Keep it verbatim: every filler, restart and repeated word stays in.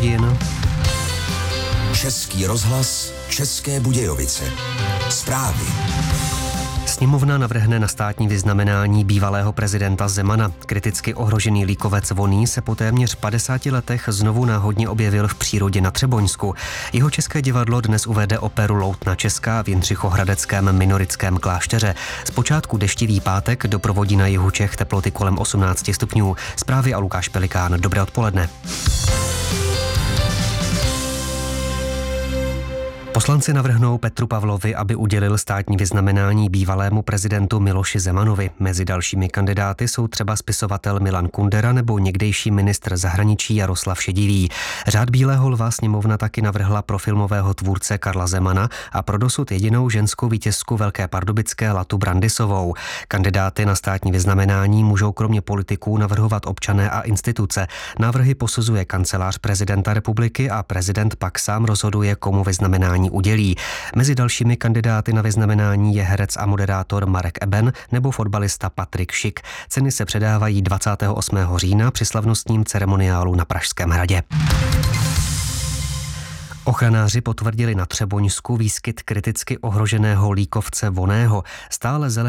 hodin. Český rozhlas, České Budějovice. Zprávy. Sněmovna navrhne na státní vyznamenání bývalého prezidenta Zemana. Kriticky ohrožený líkovec Vonný se po téměř padesáti letech znovu náhodně objevil v přírodě na Třeboňsku. Jeho České divadlo dnes uvede operu Loutna Česká v Jindřichohradeckém minorickém klášteře. Zpočátku deštivý pátek doprovodí na jihu Čech teploty kolem osmnácti stupňů. Zprávy a Lukáš Pelikán. Dobré odpoledne. Poslanci navrhnou Petru Pavlovi, aby udělil státní vyznamenání bývalému prezidentu Miloši Zemanovi. Mezi dalšími kandidáty jsou třeba spisovatel Milan Kundera nebo někdejší ministr zahraničí Jaroslav Šedivý. Řád Bílého lva sněmovna taky navrhla pro filmového tvůrce Karla Zemana a pro dosud jedinou ženskou vítězku Velké Pardubické Latu Brandisovou. Kandidáty na státní vyznamenání můžou kromě politiků navrhovat občané a instituce. Návrhy posuzuje kancelář prezidenta republiky a prezident pak sám rozhoduje, komu vyznamenání udělí. Mezi dalšími kandidáty na vyznamenání je herec a moderátor Marek Eben nebo fotbalista Patrik Šik. Ceny se předávají dvacátého osmého října při slavnostním ceremoniálu na Pražském hradě. Ochranáři potvrdili na Třeboňsku výskyt kriticky ohroženého líkovce Vonného. Stále zelený